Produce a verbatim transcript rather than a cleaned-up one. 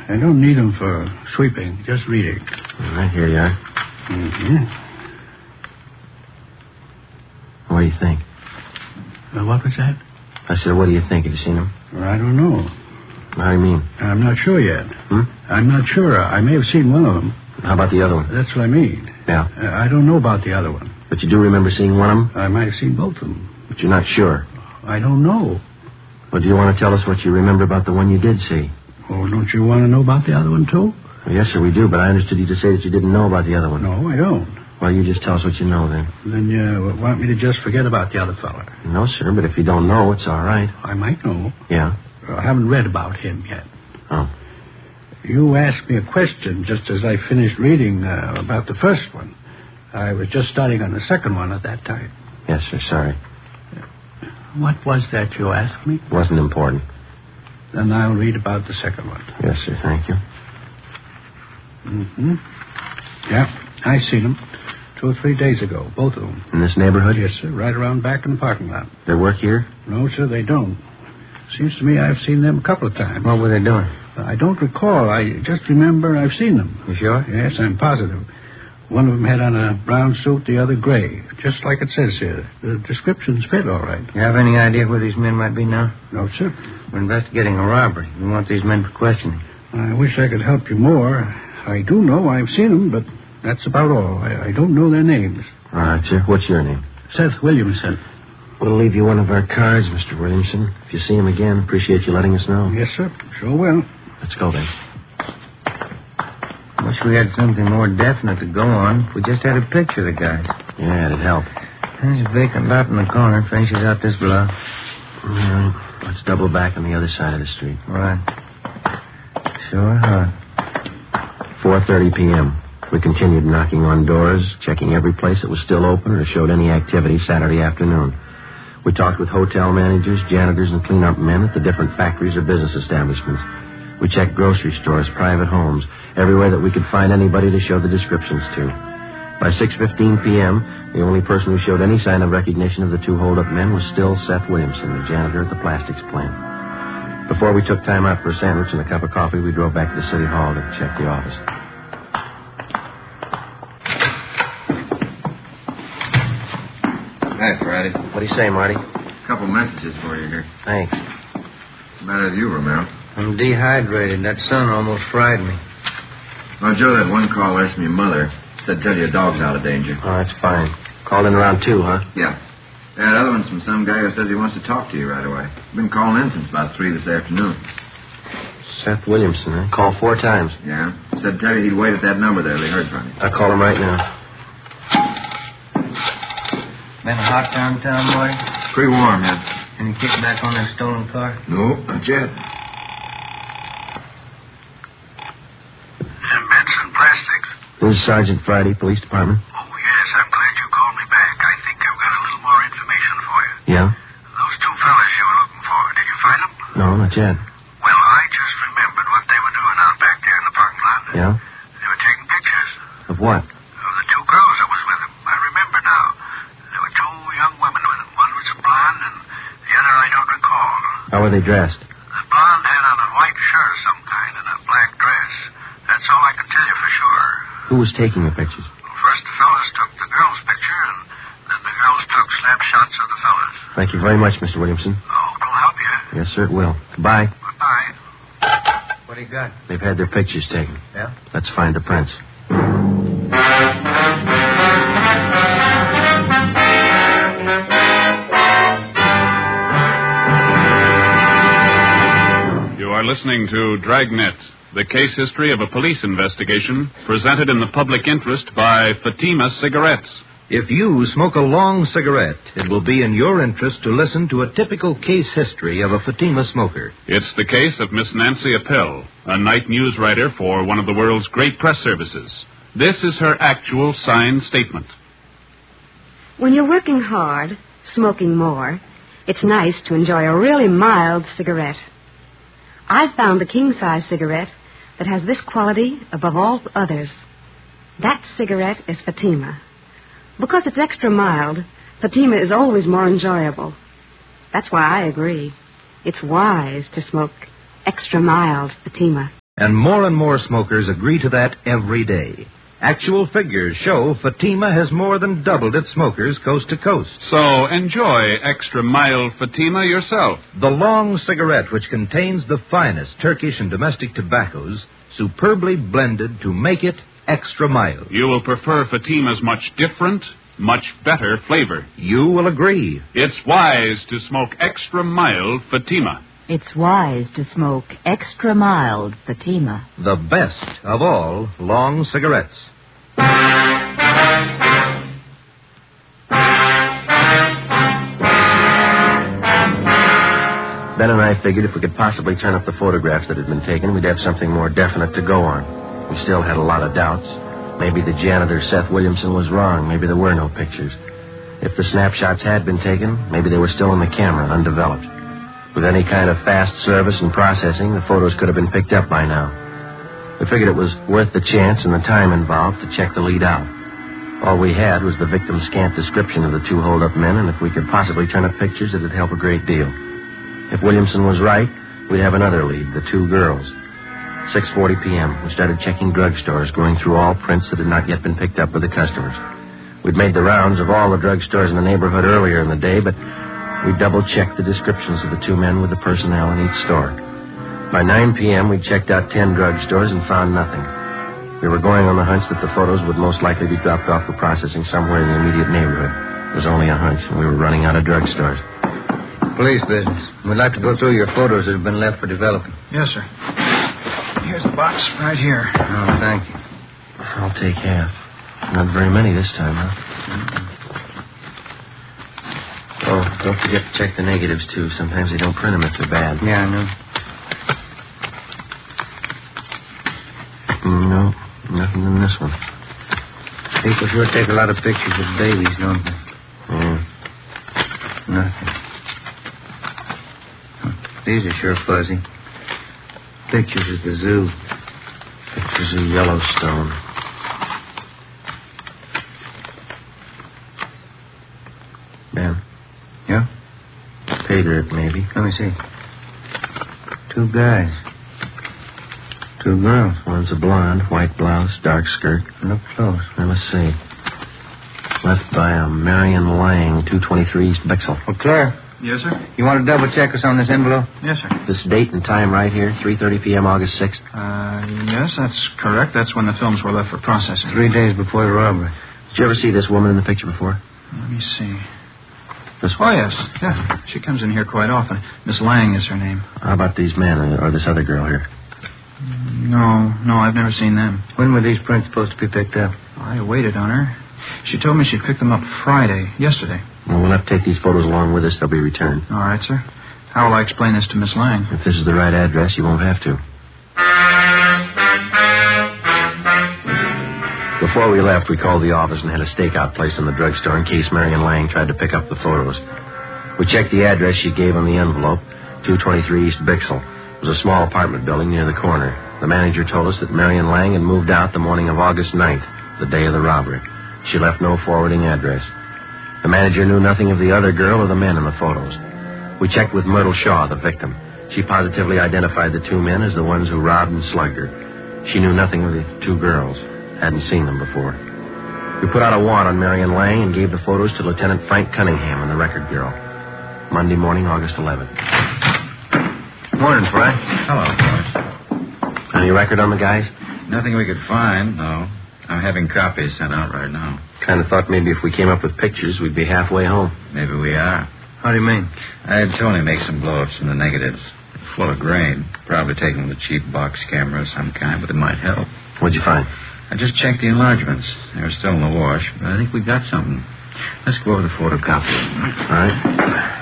I don't need them for sweeping, just reading. All right, here you are. Mm-hmm. What do you think? Uh, what was that? I said, what do you think? Have you seen him? Well, I don't know. How do you mean? I'm not sure yet. Hmm? I'm not sure. I may have seen one of them. How about the other one? That's what I mean. Yeah. Uh, I don't know about the other one. But you do remember seeing one of them? I might have seen both of them. But you're not sure. I don't know. Well, do you want to tell us what you remember about the one you did see? Oh, don't you want to know about the other one, too? Well, yes, sir, we do, but I understood you to say that you didn't know about the other one. No, I don't. Well, you just tell us what you know, then. Then you want me to just forget about the other fella? No, sir, but if you don't know, it's all right. I might know. Yeah? I haven't read about him yet. Oh. You asked me a question just as I finished reading uh, about the first one. I was just starting on the second one at that time. Yes, sir, sorry. What was that you asked me? Wasn't important. Then I'll read about the second one. Yes, sir, thank you. Mm-hmm. Yeah, I seen them. Two or three days ago, both of them. In this neighborhood? Yes, sir, right around back in the parking lot. They work here? No, sir, they don't. Seems to me I've seen them a couple of times. What were they doing? I don't recall. I just remember I've seen them. You sure? Yes, I'm positive. One of them had on a brown suit, the other gray, just like it says here. The descriptions fit all right. You have any idea where these men might be now? No, sir. We're investigating a robbery. We want these men for questioning. I wish I could help you more. I do know I've seen them, but that's about all. I, I don't know their names. All right, sir. What's your name? Seth Williamson. We'll leave you one of our cards, Mister Williamson. If you see him again, appreciate you letting us know. Yes, sir. Sure will. Let's go, then. Wish we had something more definite to go on. If we just had a picture of the guys. Yeah, it'd help. There's a vacant lot in the corner. Finishes out this block. All right. Let's double back on the other side of the street. Right. Sure, huh? four thirty p.m. We continued knocking on doors, checking every place that was still open or showed any activity Saturday afternoon. We talked with hotel managers, janitors, and cleanup men at the different factories or business establishments. We checked grocery stores, private homes, everywhere that we could find anybody to show the descriptions to. By six fifteen p.m., the only person who showed any sign of recognition of the two hold-up men was still Seth Williamson, the janitor at the plastics plant. Before we took time out for a sandwich and a cup of coffee, we drove back to the city hall to check the office. Hi, Friday. What do you say, Marty? A couple messages for you here. Thanks. What's the matter with you, Romero? I'm dehydrated. That sun almost fried me. Well, Joe, that one call asked me your mother. Said tell you your dog's out of danger. Oh, that's fine. Called in around two, huh? Yeah. That other one's from some guy who says he wants to talk to you right away. Been calling in since about three this afternoon. Seth Williamson, huh? Called four times. Yeah. Said tell you he'd wait at that number there. They heard from you. I'll call him right now. Been hot downtown, Marty? Pretty warm, yeah. Any kickback on that stolen car? No, not yet. Benson Plastics. This is Sergeant Friday, Police Department. Oh, yes, I'm glad you called me back. I think I've got a little more information for you. Yeah? Those two fellas you were looking for, did you find them? No, not yet. Well, I just remembered what they were doing out back there in the parking lot. Yeah? They were taking pictures Of what? of the two girls that was with them. I remember now. There were two young women with them. One was a blonde, and the other I don't recall. How were they dressed? The blonde had on a white shirt of some kind and a black dress. That's all I can tell you for sure. Who was taking the pictures? Well, first the fellas took the girl's picture, and then the girls took snapshots of the fellas. Thank you very much, Mister Williamson. Oh, it'll help you. Yes, sir, it will. Goodbye. Goodbye. What do you got? They've had their pictures taken. Yeah? Let's find the prints. You are listening to Dragnet, the case history of a police investigation presented in the public interest by Fatima Cigarettes. If you smoke a long cigarette, it will be in your interest to listen to a typical case history of a Fatima smoker. It's the case of Miss Nancy Appel, a night news writer for one of the world's great press services. This is her actual signed statement. When you're working hard, smoking more, it's nice to enjoy a really mild cigarette. I've found the king-size cigarette that has this quality above all others. That cigarette is Fatima. Because it's extra mild, Fatima is always more enjoyable. That's why I agree. It's wise to smoke extra mild Fatima. And more and more smokers agree to that every day. Actual figures show Fatima has more than doubled its smokers coast to coast. So enjoy extra mild Fatima yourself. The long cigarette, which contains the finest Turkish and domestic tobaccos, superbly blended to make it extra mild. You will prefer Fatima's much different, much better flavor. You will agree. It's wise to smoke extra mild Fatima. It's wise to smoke extra mild Fatima. The best of all long cigarettes. Ben and I figured if we could possibly turn up the photographs that had been taken, we'd have something more definite to go on. We still had a lot of doubts. Maybe the janitor, Seth Williamson, was wrong. Maybe there were no pictures. If the snapshots had been taken, maybe they were still in the camera, undeveloped. With any kind of fast service and processing, the photos could have been picked up by now. We figured it was worth the chance and the time involved to check the lead out. All we had was the victim's scant description of the two hold-up men, and if we could possibly turn up pictures, it'd help a great deal. If Williamson was right, we'd have another lead, the two girls. six forty p.m., we started checking drugstores, going through all prints that had not yet been picked up with the customers. We'd made the rounds of all the drugstores in the neighborhood earlier in the day, but we double-checked the descriptions of the two men with the personnel in each store. By nine p.m., we checked out ten drugstores and found nothing. We were going on the hunch that the photos would most likely be dropped off for processing somewhere in the immediate neighborhood. It was only a hunch, and we were running out of drugstores. Police business. We'd like to go through your photos that have been left for developing. Yes, sir. Here's the box right here. Oh, thank you. I'll take half. Not very many this time, huh? Oh, don't forget to check the negatives, too. Sometimes they don't print them if they're bad. Yeah, I know. No, nothing in this one. People sure take a lot of pictures of babies, don't they? Yeah. Nothing. These are sure fuzzy. Pictures at the zoo. Pictures of Yellowstone. Ben. Yeah? Pay dirt, maybe. Let me see. Two guys. Two girls. One's a blonde, white blouse, dark skirt. Look close. Now, let's see. Left by a Marion Lang, two twenty-three East Bixel. Well, Claire. Yes, sir? You want to double-check us on this envelope? Yes, sir. This date and time right here, three thirty p.m., August sixth. Uh, yes, that's correct. That's when the films were left for processing. Three days before the robbery. Did you ever see this woman in the picture before? Let me see. This Oh, yes. Yeah, she comes in here quite often. Miss Lang is her name. How about these men or, or this other girl here? No, no, I've never seen them. When were these prints supposed to be picked up? I waited on her. She told me she'd pick them up Friday, yesterday. Well, we'll have to take these photos along with us. They'll be returned. All right, sir. How will I explain this to Miss Lang? If this is the right address, you won't have to. Before we left, we called the office and had a stakeout placed in the drugstore in case Marion Lang tried to pick up the photos. We checked the address she gave on the envelope, two twenty-three East Bixel. It was a small apartment building near the corner. The manager told us that Marion Lang had moved out the morning of August ninth, the day of the robbery. She left no forwarding address. The manager knew nothing of the other girl or the men in the photos. We checked with Myrtle Shaw, the victim. She positively identified the two men as the ones who robbed and slugged her. She knew nothing of the two girls. Hadn't seen them before. We put out a warrant on Marion Lang and gave the photos to Lieutenant Frank Cunningham and the record bureau. Monday morning, August eleventh. Morning, Frank. Hello, boys. Any record on the guys? Nothing we could find, no. I'm having copies sent out right now. Kind of thought maybe if we came up with pictures, we'd be halfway home. Maybe we are. How do you mean? I had Tony make some blow-ups from the negatives. Full of grain. Probably taken with a cheap box camera of some kind, but it might help. What'd you find? I just checked the enlargements. They were still in the wash, but I think we got something. Let's go over the photocopy. All right.